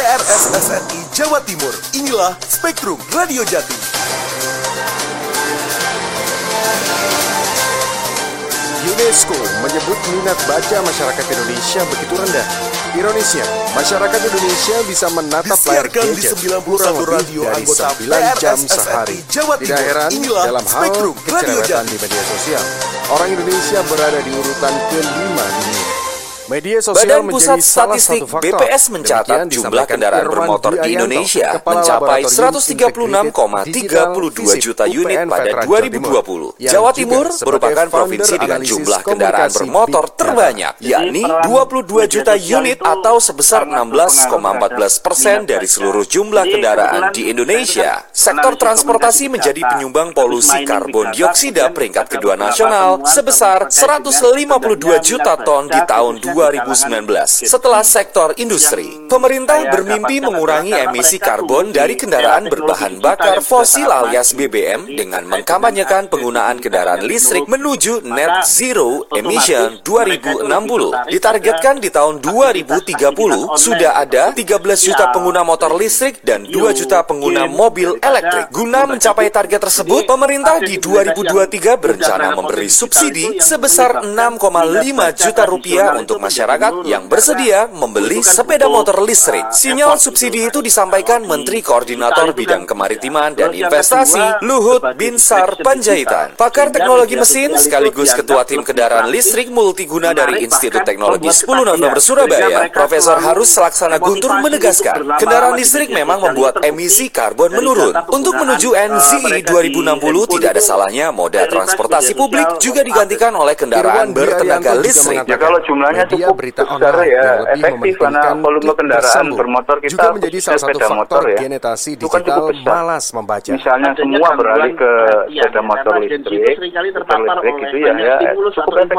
PRSSNI Jawa Timur. Inilah Spektrum Radio Jatim. UNESCO menyebut minat baca masyarakat Indonesia begitu rendah. Ironisnya, masyarakat Indonesia bisa menatap layar gadget kurang lebih dari 9 jam sehari. Tidak heran dalam hal kecerewetan di media sosial, orang Indonesia berada di urutan ke-5 dunia. Media sosial Badan Pusat Statistik BPS mencatat jumlah kendaraan bermotor di Indonesia mencapai 136,32 juta unit pada 2020. Jawa Timur merupakan provinsi dengan jumlah kendaraan bermotor terbanyak, yakni 22 juta unit atau sebesar 16,14% dari seluruh jumlah kendaraan di Indonesia. Sektor transportasi menjadi penyumbang polusi karbon dioksida peringkat kedua nasional sebesar 152 juta ton di tahun 2019. Setelah sektor industri, pemerintah bermimpi mengurangi emisi karbon dari kendaraan berbahan bakar fosil alias BBM dengan mengkampanyekan penggunaan kendaraan listrik menuju net zero emission 2060. Ditargetkan di tahun 2030 sudah ada 13 juta pengguna motor listrik dan 2 juta pengguna mobil elektrik. Guna mencapai target tersebut, pemerintah di 2023 berencana memberi subsidi sebesar 6,5 juta rupiah untuk masyarakat yang bersedia membeli sepeda motor listrik. Sinyal subsidi itu disampaikan Menteri Koordinator Bidang Kemaritiman dan Investasi Luhut Binsar Panjaitan. Pakar teknologi mesin sekaligus Ketua Tim Kendaraan Listrik Multiguna dari Institut Teknologi 10 November Surabaya, Profesor Harus Laksana Guntur menegaskan, kendaraan listrik memang membuat emisi karbon menurun. Untuk menuju NZI 2060 tidak ada salahnya moda transportasi publik juga digantikan oleh kendaraan bertenaga listrik. Ya kalau jumlahnya cukup besar ya efektif karena volume kendaraan bermotor kita juga menjadi salah satu faktor genetasi digital malas membaca. Misalnya semua beralih ke sepeda motor listrik, gitu ya, cukup efektif.